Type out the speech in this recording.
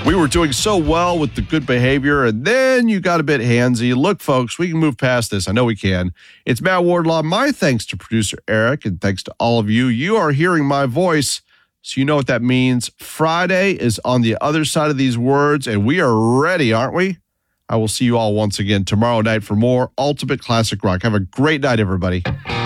We were doing so well with the good behavior, and then you got a bit handsy. Look, folks, we can move past this. I know we can. It's Matt Wardlaw. My thanks to producer Eric, and thanks to all of you. You are hearing my voice, so you know what that means. Friday is on the other side of these words, and we are ready, aren't we? I will see you all once again tomorrow night for more Ultimate Classic Rock. Have a great night, everybody.